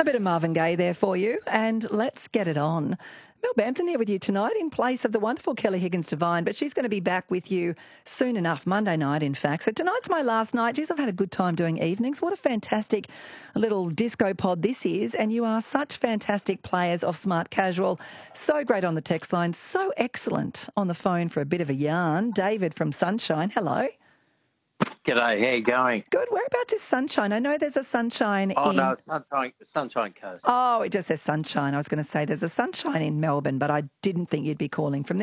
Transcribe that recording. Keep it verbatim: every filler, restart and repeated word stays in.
A bit of Marvin Gaye there for you, and let's get it on. Mel Bampton here with you tonight in place of the wonderful Kelly Higgins-Devine, but she's going to be back with you soon enough, Monday night in fact. So tonight's my last night. Geez, I've had a good time doing evenings. What a fantastic little disco pod this is, and you are such fantastic players of Smart Casual. So great on the text line, so excellent on the phone for a bit of a yarn. David from Sunshine, hello. G'day, how you going? Good. Whereabouts is Sunshine? I know there's a Sunshine Oh, in... no, Sunshine, Sunshine Coast. Oh, it just says Sunshine. I was going to say there's a Sunshine in Melbourne, but I didn't think you'd be calling from there.